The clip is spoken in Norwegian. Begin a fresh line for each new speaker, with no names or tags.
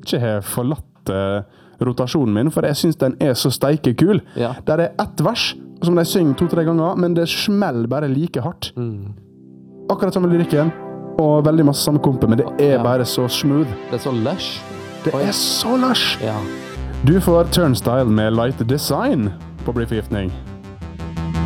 ikke har forlatt rotasjonen min, for jeg synes den så steikekul.
Ja.
Der ett vers, som de synger 2-3 ganger, men det smeller bare like hardt. Akkurat som med lyrikken, og veldig masse samme kompe, men det bare så smooth.
Det så lush.
Det så lush!
Ja.
Du får Turnstile med Light Design på Bli Forgiftning.